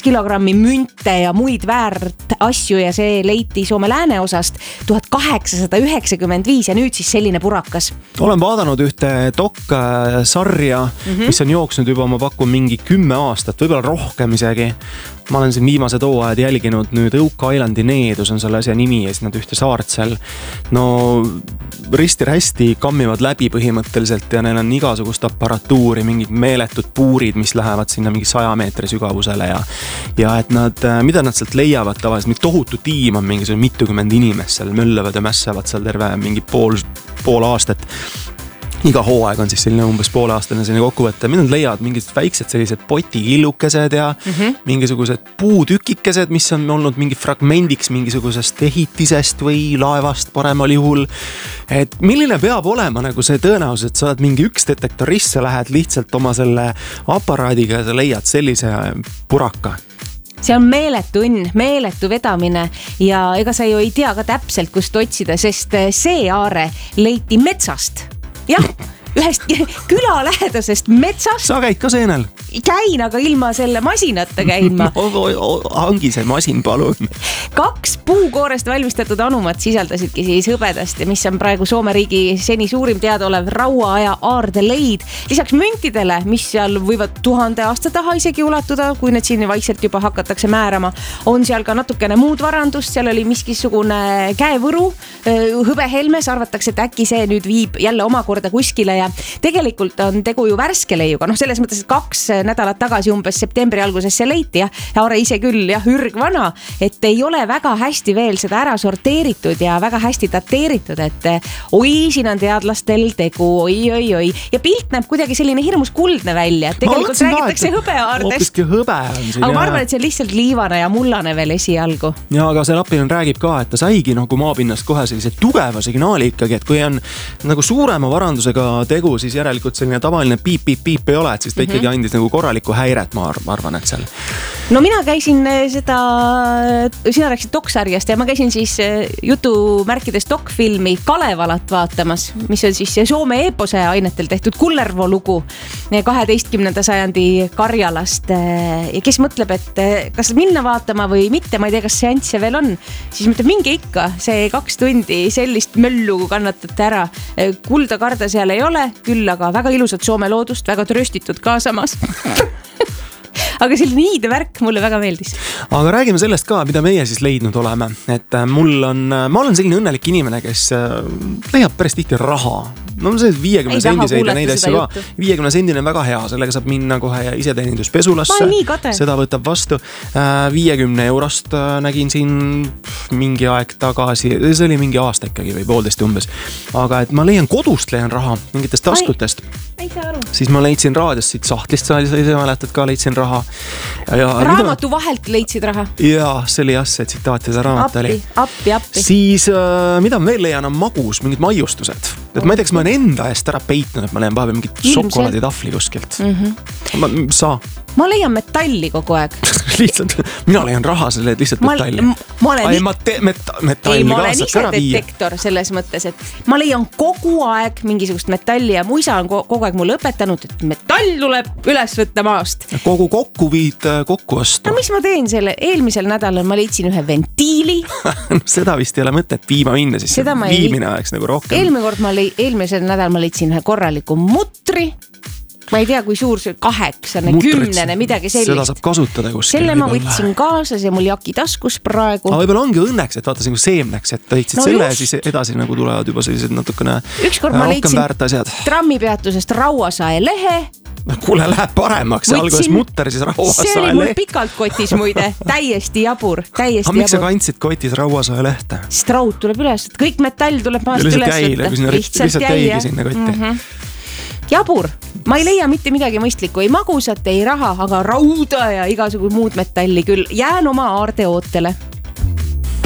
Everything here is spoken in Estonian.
kilogrammi münte ja muid väärt asju ja see leiti Soome lääneosast 1895 ja nüüd siis selline purakas. Olen vaadanud ühte dok-sarja, mis on jooksnud juba, ma pakun mingi 10 aastat, võib-olla rohkem isegi. Ma olen siin viimased hooajad jälginud nüüd Oak Islandi needus on selle asja nimi ja siis nad ühte saart seal risti-rästi kammivad läbi põhimõtteliselt ja neil on igasugust aparatuuri, mingid meeletud puurid, mis lähevad sinna mingi 100 meetri sügavusele ja et mida nad sealt leiavad tavaliselt, mingi tohutu tiim on mingisugune mitukümmend inimest seal möllavad ja mässavad seal terve mingi pool aastat. Iga hooaeg on siis selline umbes pooleaastane selline kokkuvõte. Mida nad leiavad mingid väiksed sellised potikillukesed ja mingisugused puutükikesed, mis on olnud mingi fragmendiks mingisugusest ehitisest või laevast paremal juhul. Et milline peab olema nagu see tõenäosus, et sa oled mingi üks detektorist, sa lähed lihtsalt oma selle aparaadiga ja sa leiad sellise puraka? See on meeletu õnn, meeletu vedamine ja ega sa ju ei tea ka täpselt, kust otsida, sest see aare leiti metsast. Jah, ühest küla lähedasest metsast. Sa käid ka seenel? Käin, aga ilma selle masinata käin ma. Hangi see masin, palun. 2 puukoorest valmistatud anumat sisaldasidki siis hõbedast, mis on praegu Soome riigi seni suurim teadaolev rauaaja aardeleid. Lisaks müntidele, mis seal võivad 1000 aasta taha isegi ulatuda, kui need siin vaikselt juba hakatakse määrama, on seal ka natukene muud varandust. Seal oli miskisugune käevõru, hõbehelmes, arvatakse, et äkki see nüüd viib jälle omakorda kuskile ja tegelikult on tegu ju värske leiuga. Selles mõttes, et 2 nädalat tagasi umbes septembri alguses see leiti ja aare ise küll ürgvana, et ei ole väga hästi veel seda ära sorteeritud ja väga hästi dateeritud, et oi, siin on teadlastel tegu, oi. Ja pilt näeb kuidagi selline hirmus kuldne välja, et tegelikult räägitakse hõbeaardest. Hõbe on siin, aga ma arvan, et see on lihtsalt liivane ja mullane veel esialgu. Ja, aga see lapilane räägib ka, et ta saigi nagu maapinnast kohe sellise tugeva signaali ikkagi, et kui on nagu suurema varandusega tegu, siis järelikult selline tavaline piip ei ole, et siis ta ikkagi andis nagu korralikku häiret, ma arvan, et seal. No mina käisin sina rääksid doksarjast ja ma käisin siis jutumärkides dokfilmi Kalevalat vaatamas, mis on siis Soome eepose ainetel tehtud Kullervo lugu 12. sajandi Karjalast. Ja kes mõtleb, et kas minna vaatama või mitte, ma ei tea, kas seansse veel on, siis mõtleb, minge ikka, see 2 tundi sellist möllu kannatate ära. Kulda karda seal ei ole, küll aga väga ilusat Soome loodust, väga tröstitud ka samas. Aga selline iide värk mulle väga meeldis. Aga räägime sellest ka, mida meie siis leidnud oleme. Et ma olen selline õnnelik inimene, kes leiab päris tihti raha. No see 50 sendiseid ja neid asju ka. 50 sendine on väga hea, sellega saab minna kohe iseteeninduspesulasse. Seda võtab vastu. 50 eurost nägin siin mingi aeg tagasi, see oli mingi aasta ikkagi või 1,5 umbes. Aga et ma kodust leian raha mingitest taskutest. Siis ma leidsin raadiost siit sahtlist, sa mäletad ka, leidsin raha. Raamatu vahelt leidsid raha? Jaa, see oli jah, see tsitaat ja see raamat oli. Appi. Siis mida ma veel leian on magus, mingid maiustused. Et ma ei tea, kas ma olen enda eest ära peitnud, et ma leian vahepeal mingit šokolaaditahvli kuskilt. Ma leian metalli kogu aeg. Lihtsalt, mina leian raha selle lihtsalt metalli. Ma olen ise detektor selles mõttes, et ma leian kogu aeg mingisugust metalli ja mu isa on kogu aeg mulle õpetanud, et metall tuleb üles võtta maast. Kogu kokku viid kokku osta. No mis ma teen selle? Eelmisel nädalal ma leidsin ühe ventiili. Seda vist ei ole mõtet viima minna, siis viimine oleks nagu rohkem. Eelmisel nädal ma leidsin ühe korraliku mutri. Ma ei tea, kui suur see 8, 10, midagi sellist. Seda saab kasutada kuskil. Selle ma võtsin kaasas ja mul jaki taskus praegu. Aga võib-olla ongi õnneks, et vaatasin kui seemneks, et tõitsid selle ja siis edasi nagu tulevad juba sellised natukene rohkem väärt asjad. Trammipeatusest Rauasae lehe. Kuule, läheb paremaks, alguses mutter, siis Rauasae lehe. See oli mul pikalt kotis muide, täiesti jabur. Aga miks sa kandsid kotis Rauasae lehte? Sest raud tuleb üles, et kõik metall tuleb maast üles võtta. Lihtsalt jäigi sinna kotti. Jabur, ma ei leia mitte midagi mõistlikku, ei magusat, ei raha, aga rauda ja igasugu muud metalli küll. Jään oma aarde ootele.